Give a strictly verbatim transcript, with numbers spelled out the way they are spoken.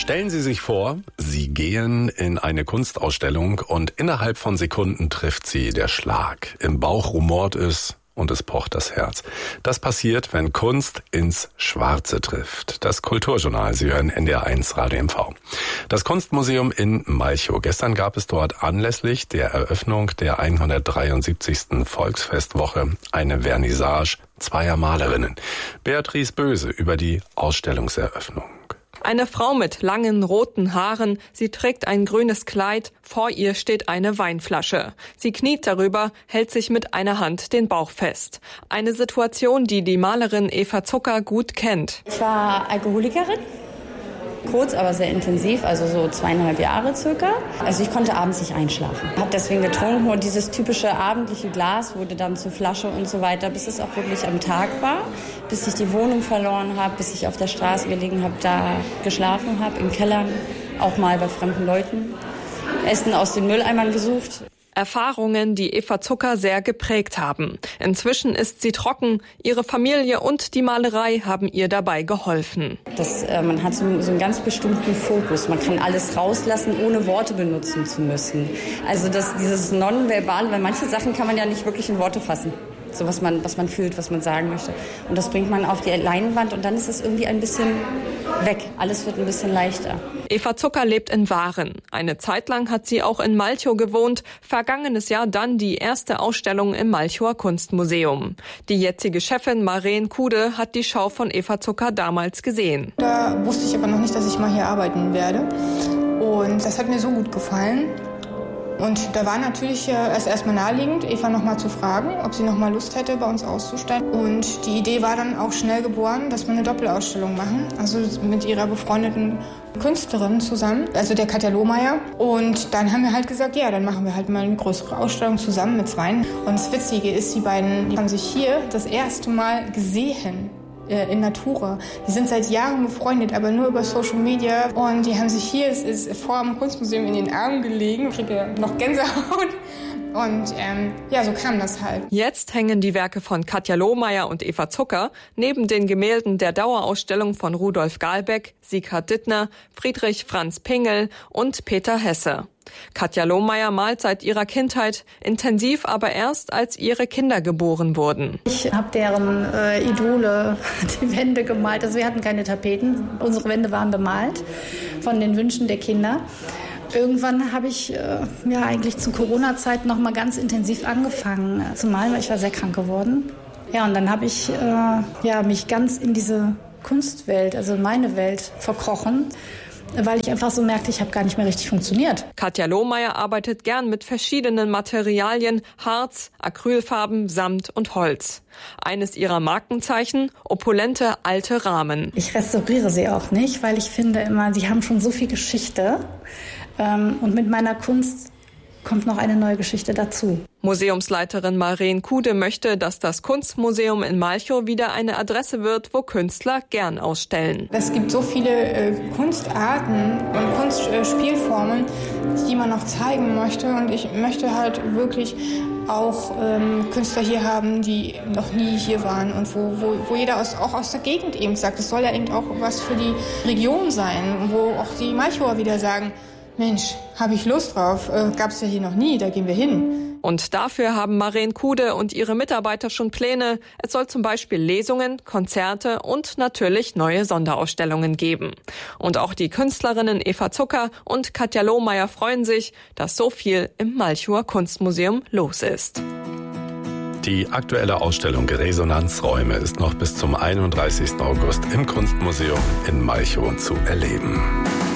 Stellen Sie sich vor, Sie gehen in eine Kunstausstellung und innerhalb von Sekunden trifft Sie der Schlag. Im Bauch rumort es und es pocht das Herz. Das passiert, wenn Kunst ins Schwarze trifft. Das Kulturjournal, Sie hören N D R eins Radio M V. Das Kunstmuseum in Malchow. Gestern gab es dort anlässlich der Eröffnung der hundertdreiundsiebzigsten Volksfestwoche eine Vernissage zweier Malerinnen. Beatrice Böse über die Ausstellungseröffnung. Eine Frau mit langen roten Haaren, sie trägt ein grünes Kleid, vor ihr steht eine Weinflasche. Sie kniet darüber, hält sich mit einer Hand den Bauch fest. Eine Situation, die die Malerin Eva Zucker gut kennt. Ich war Alkoholikerin. Kurz, aber sehr intensiv, also so zweieinhalb Jahre circa. Also ich konnte abends nicht einschlafen. Habe deswegen getrunken und dieses typische abendliche Glas wurde dann zur Flasche und so weiter, bis es auch wirklich am Tag war, bis ich die Wohnung verloren habe, bis ich auf der Straße gelegen habe, da geschlafen habe, in Kellern, auch mal bei fremden Leuten, Essen aus den Mülleimern gesucht. Erfahrungen, die Eva Zucker sehr geprägt haben. Inzwischen ist sie trocken. Ihre Familie und die Malerei haben ihr dabei geholfen. Das, äh, man hat so, so einen ganz bestimmten Fokus. Man kann alles rauslassen, ohne Worte benutzen zu müssen. Also das, dieses Nonverbale, weil manche Sachen kann man ja nicht wirklich in Worte fassen. So was man, was man fühlt, was man sagen möchte. Und das bringt man auf die Leinwand und dann ist es irgendwie ein bisschen weg. Alles wird ein bisschen leichter. Eva Zucker lebt in Waren. Eine Zeit lang hat sie auch in Malchow gewohnt. Vergangenes Jahr dann die erste Ausstellung im Malchower Kunstmuseum. Die jetzige Chefin Maren Kude hat die Schau von Eva Zucker damals gesehen. Da wusste ich aber noch nicht, dass ich mal hier arbeiten werde. Und das hat mir so gut gefallen. Und da war natürlich erst erstmal naheliegend, Eva noch mal zu fragen, ob sie noch mal Lust hätte, bei uns auszustellen. Und die Idee war dann auch schnell geboren, dass wir eine Doppelausstellung machen. Also mit ihrer befreundeten Künstlerin zusammen, also der Katja Lohmeier. Und dann haben wir halt gesagt, ja, dann machen wir halt mal eine größere Ausstellung zusammen mit zweien. Und das Witzige ist, die beiden die haben sich hier das erste Mal gesehen. In Natura. Die sind seit Jahren befreundet, aber nur über Social Media. Und die haben sich hier es ist vor dem Kunstmuseum in den Armen gelegen. Ich kriege noch Gänsehaut. Und ähm, ja, so kam das halt. Jetzt hängen die Werke von Katja Lohmeier und Eva Zucker neben den Gemälden der Dauerausstellung von Rudolf Galbeck, Sieghard Dittner, Friedrich Franz Pingel und Peter Hesse. Katja Lohmeier malt seit ihrer Kindheit, intensiv aber erst, als ihre Kinder geboren wurden. Ich habe deren äh, Idole die Wände gemalt. Also wir hatten keine Tapeten, unsere Wände waren bemalt von den Wünschen der Kinder. Irgendwann habe ich äh, ja eigentlich zu Corona-Zeit noch mal ganz intensiv angefangen äh, zu malen, weil ich war sehr krank geworden. Ja, und dann habe ich äh, ja, mich ganz in diese Kunstwelt, also meine Welt, verkrochen, weil ich einfach so merkte, ich habe gar nicht mehr richtig funktioniert. Katja Lohmeier arbeitet gern mit verschiedenen Materialien, Harz, Acrylfarben, Samt und Holz. Eines ihrer Markenzeichen, opulente alte Rahmen. Ich restauriere sie auch nicht, weil ich finde immer, sie haben schon so viel Geschichte. Und mit meiner Kunst kommt noch eine neue Geschichte dazu. Museumsleiterin Maren Kude möchte, dass das Kunstmuseum in Malchow wieder eine Adresse wird, wo Künstler gern ausstellen. Es gibt so viele äh, Kunstarten und Kunstspielformen, äh, die man noch zeigen möchte. Und ich möchte halt wirklich auch ähm, Künstler hier haben, die noch nie hier waren und wo, wo, wo jeder aus, auch aus der Gegend eben sagt, es soll ja eben auch was für die Region sein, wo auch die Malchower wieder sagen, Mensch, habe ich Lust drauf, äh, gab es ja hier noch nie, da gehen wir hin. Und dafür haben Maren Kude und ihre Mitarbeiter schon Pläne. Es soll zum Beispiel Lesungen, Konzerte und natürlich neue Sonderausstellungen geben. Und auch die Künstlerinnen Eva Zucker und Katja Lohmeier freuen sich, dass so viel im Malchower Kunstmuseum los ist. Die aktuelle Ausstellung Resonanzräume ist noch bis zum einunddreißigsten August im Kunstmuseum in Malchow zu erleben.